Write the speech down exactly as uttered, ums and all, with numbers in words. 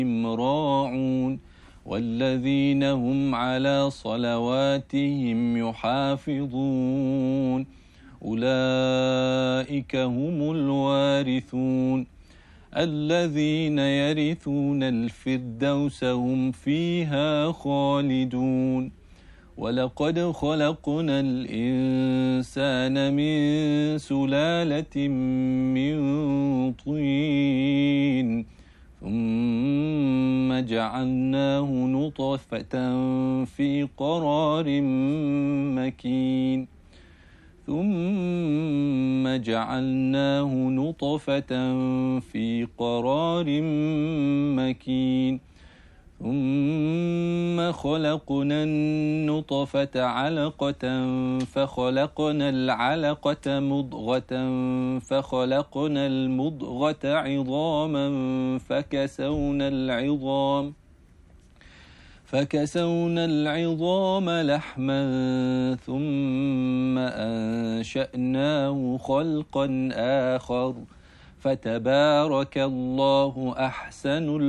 راعون والذين هم على صلواتهم يحافظون أولئك هم الوارثون الذين يرثون الفردوس هم فيها خالدون ولقد خلقنا الإنسان من سلالة من طين ثم جعلناه نطفة في قرار مكين ثم جعلناه نطفة في قرار مكين ثم خلقنا النطفة علقة فخلقنا العلقة مضغة فخلقنا المضغة عظاما فكسونا العظام فكسونا العظام لحما ثم أنشأناه خلقا آخر فتبارك الله أحسن